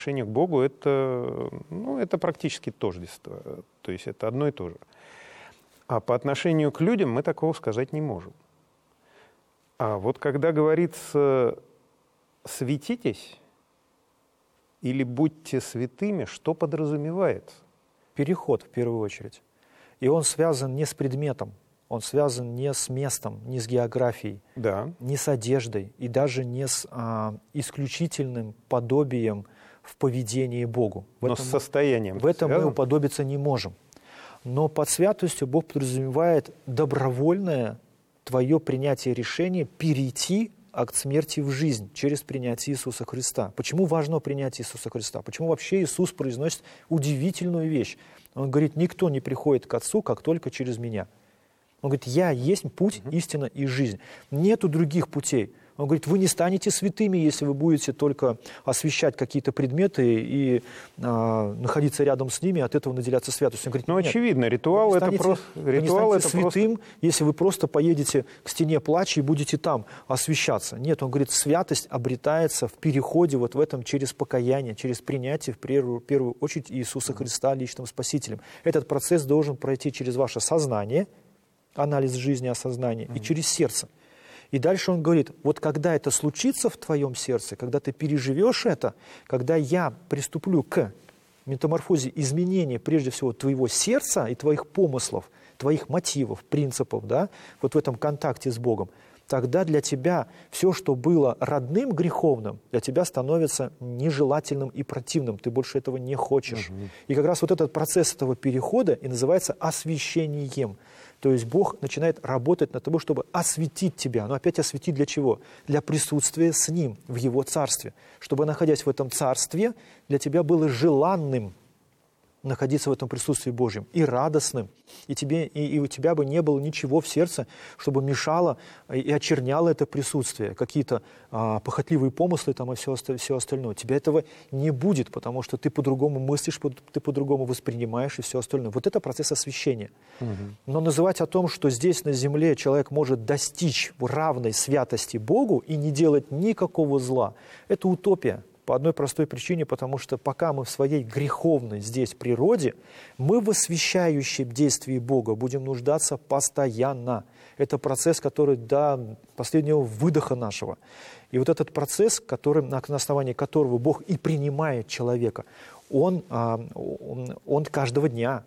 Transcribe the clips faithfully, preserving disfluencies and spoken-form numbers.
Отношение к Богу — это, ну, это практически тождество, то есть это одно и то же. А по отношению к людям мы такого сказать не можем. А вот когда говорится «светитесь» или «будьте святыми», что подразумевается? Переход, в первую очередь. И он связан не с предметом, он связан не с местом, не с географией, да. не с одеждой и даже не с а, исключительным подобием в поведении Богу. В Но этом, с состоянием В этом связан? мы уподобиться не можем. Но под святостью Бог подразумевает добровольное твое принятие решения перейти от смерти в жизнь через принятие Иисуса Христа. Почему важно принятие Иисуса Христа? Почему вообще Иисус произносит удивительную вещь? Он говорит, никто не приходит к Отцу, как только через меня. Он говорит, я есть путь, истина и жизнь. Нету других путей. Он говорит, вы не станете святыми, если вы будете только освящать какие-то предметы и а, находиться рядом с ними, от этого наделяться святостью. Он говорит, ну, очевидно, ритуал это просто... Вы не станете святым, просто... если вы просто поедете к стене плача и будете там освящаться. Нет, он говорит, святость обретается в переходе вот в этом через покаяние, через принятие, в первую, в первую очередь, Иисуса Христа личным Спасителем. Этот процесс должен пройти через ваше сознание, анализ жизни, осознание, mm-hmm. и через сердце. И дальше он говорит, вот когда это случится в твоем сердце, когда ты переживешь это, когда я приступлю к метаморфозе изменения, прежде всего, твоего сердца и твоих помыслов, твоих мотивов, принципов, да, вот в этом контакте с Богом, тогда для тебя все, что было родным, греховным, для тебя становится нежелательным и противным. Ты больше этого не хочешь. Угу. И как раз вот этот процесс этого перехода и называется освящением. То есть Бог начинает работать над тобой, чтобы осветить тебя. Но опять осветить для чего? Для присутствия с Ним в Его Царстве. Чтобы, находясь в этом Царстве, для тебя было желанным находиться в этом присутствии Божьем и радостным. И, тебе, и, и у тебя бы не было ничего в сердце, чтобы мешало и очерняло это присутствие. Какие-то а, похотливые помыслы там, и все, все остальное. У тебя этого не будет, потому что ты по-другому мыслишь, ты по-другому воспринимаешь и все остальное. Вот это процесс освящения. Угу. Но называть о том, что здесь на земле человек может достичь равной святости Богу и не делать никакого зла, это утопия. По одной простой причине, потому что пока мы в своей греховной здесь природе, мы в освящающем действии Бога будем нуждаться постоянно. Это процесс, который до последнего выдоха нашего. И вот этот процесс, который, на основании которого Бог и принимает человека, он, он, он каждого дня.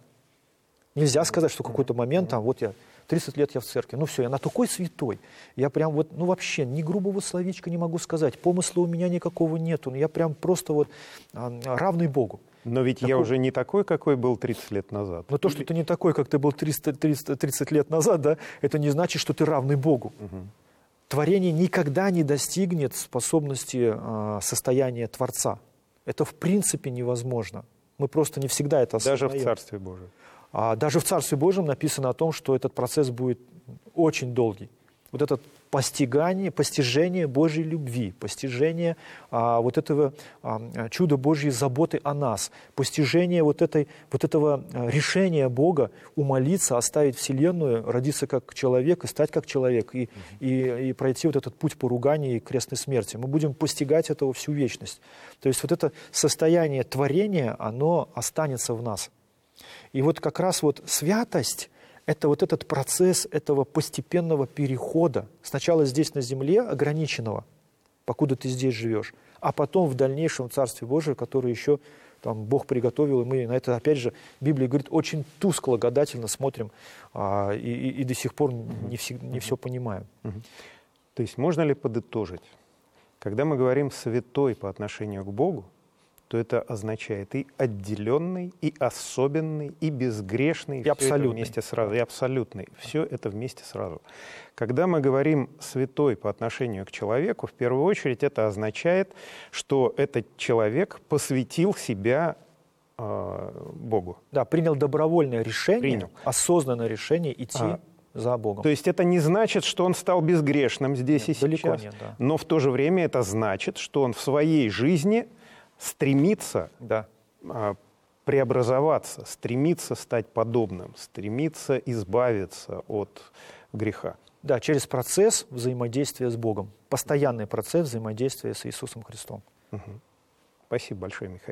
Нельзя сказать, что в какой-то момент, там, вот я тридцать лет я в церкви, ну все, я на такой святой. Я прям вот, ну вообще, ни грубого словечка не могу сказать, помысла у меня никакого нету, я прям просто вот а, равный Богу. Но ведь такой... я уже не такой, какой был тридцать лет назад. Но то, что ты не такой, как ты был триста тридцать лет назад, да, это не значит, что ты равный Богу. Угу. Творение никогда не достигнет способности а, состояния Творца. Это в принципе невозможно. Мы просто не всегда это осознаем. Даже в Царстве Божьем. А даже в Царстве Божьем написано о том, что этот процесс будет очень долгий. Вот это постигание, постижение Божьей любви, постижение а, вот этого а, чуда Божьей заботы о нас, постижение вот, этой, вот этого решения Бога умолиться, оставить Вселенную, родиться как человек и стать как человек, и, и, и пройти вот этот путь поругания и крестной смерти. Мы будем постигать этого всю вечность. То есть вот это состояние творения, оно останется в нас. И вот как раз вот святость – это вот этот процесс этого постепенного перехода. Сначала здесь на земле ограниченного, покуда ты здесь живешь, а потом в дальнейшем Царстве Божьем, которое еще там, Бог приготовил, и мы на это, опять же, Библия говорит, очень тускло, гадательно смотрим, а, и, и, и до сих пор не, всег, не все понимаем. То есть можно ли подытожить? Когда мы говорим «святой» по отношению к Богу, то это означает и отделенный, и особенный, и безгрешный, и абсолютный. Вместе сразу, и абсолютный. Все это вместе сразу. Когда мы говорим «святой» по отношению к человеку, в первую очередь это означает, что этот человек посвятил себя э, Богу. Да, принял добровольное решение, принял. осознанное решение идти а. за Богом. То есть это не значит, что он стал безгрешным здесь нет, и далеко сейчас, нет, да. но в то же время это значит, что он в своей жизни стремится да. а, преобразоваться, стремится стать подобным, стремится избавиться от греха. Да, через процесс взаимодействия с Богом. Постоянный процесс взаимодействия с Иисусом Христом. Угу. Спасибо большое, Михаил.